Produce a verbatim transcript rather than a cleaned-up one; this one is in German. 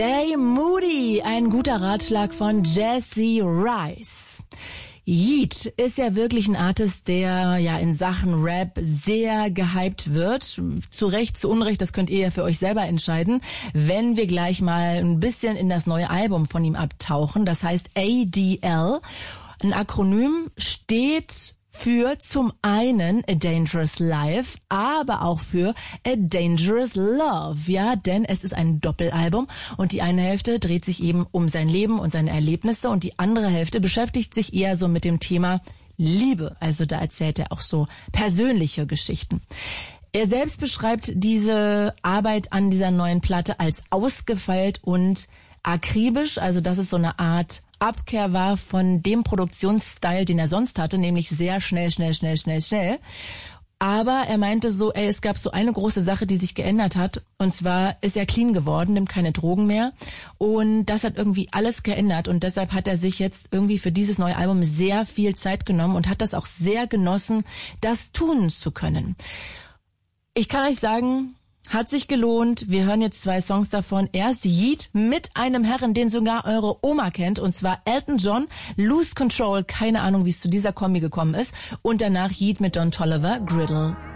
Stay Moody, ein guter Ratschlag von Jesse Rice. Yeat ist ja wirklich ein Artist, der ja in Sachen Rap sehr gehypt wird. Zu Recht, zu Unrecht, das könnt ihr ja für euch selber entscheiden. Wenn wir gleich mal ein bisschen in das neue Album von ihm abtauchen, das heißt A D L. Ein Akronym steht für zum einen A Dangerous Life, aber auch für A Dangerous Love, ja, denn es ist ein Doppelalbum und die eine Hälfte dreht sich eben um sein Leben und seine Erlebnisse und die andere Hälfte beschäftigt sich eher so mit dem Thema Liebe, also da erzählt er auch so persönliche Geschichten. Er selbst beschreibt diese Arbeit an dieser neuen Platte als ausgefeilt und akribisch, also das ist so eine Art Abkehr war von dem Produktionsstyle, den er sonst hatte, nämlich sehr schnell, schnell, schnell, schnell, schnell. Aber er meinte so, ey, es gab so eine große Sache, die sich geändert hat. Und zwar ist er clean geworden, nimmt keine Drogen mehr. Und das hat irgendwie alles geändert. Und deshalb hat er sich jetzt irgendwie für dieses neue Album sehr viel Zeit genommen und hat das auch sehr genossen, das tun zu können. Ich kann euch sagen, hat sich gelohnt. Wir hören jetzt zwei Songs davon. Erst Yeat mit einem Herren, den sogar eure Oma kennt, und zwar Elton John, Lose Control. Keine Ahnung, wie es zu dieser Kombi gekommen ist. Und danach Yeat mit Don Toliver, Griddle.